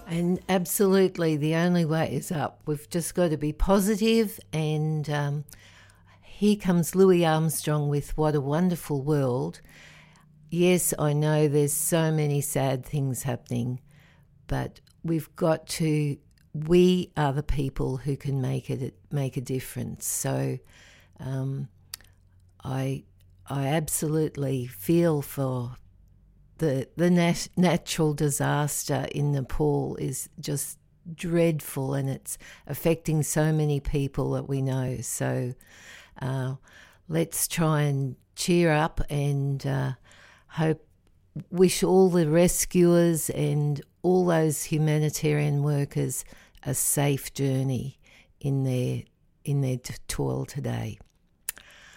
And absolutely, the only way is up. We've just got to be positive. And here comes Louis Armstrong with What a Wonderful World. Yes, I know there's so many sad things happening, but we are the people who can make a difference. So I absolutely feel for the natural disaster in Nepal is just dreadful, and it's affecting so many people that we know. So let's try and cheer up and wish all the rescuers and all those humanitarian workers a safe journey in their toil today.